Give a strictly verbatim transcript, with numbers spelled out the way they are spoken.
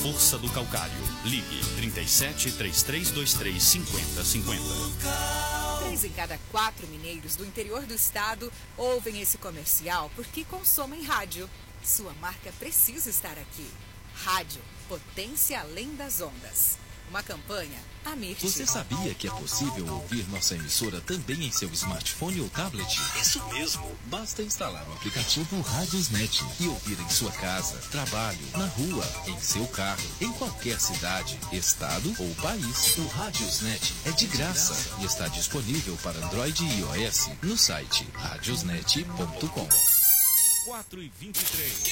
força do calcário. Ligue trinta e sete, três três dois três, cinquenta cinquenta. Três em cada quatro mineiros do interior do estado ouvem esse comercial porque consomem rádio. Sua marca precisa estar aqui. Rádio, potência além das ondas. Uma campanha Amit. Você sabia que é possível ouvir nossa emissora também em seu smartphone ou tablet? Isso mesmo. Basta instalar o aplicativo Radiosnet e ouvir em sua casa, trabalho, na rua, em seu carro, em qualquer cidade, estado ou país. O Radiosnet é de graça e está disponível para Android e iOS no site radiosnet ponto com. quatro e vinte e três.